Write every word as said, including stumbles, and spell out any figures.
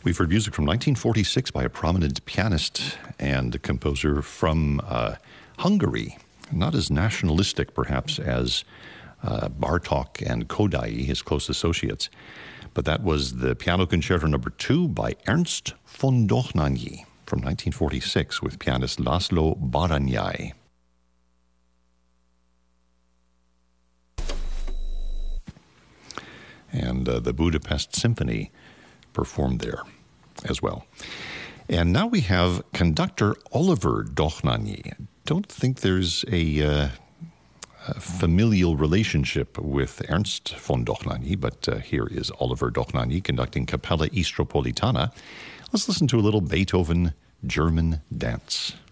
We've heard music from nineteen forty-six by a prominent pianist and composer from uh, Hungary. Not as nationalistic, perhaps, as uh, Bartók and Kodály, his close associates. But that was the Piano Concerto Number Two by Ernst von Dohnányi from nineteen forty-six with pianist László Barányai. And uh, the Budapest Symphony performed there as well. And now we have conductor Oliver Dohnányi. Don't think there's a, uh, a familial relationship with Ernst von Dohnányi, but uh, here is Oliver Dohnányi conducting Capella Istropolitana. Let's listen to a little Beethoven German dance.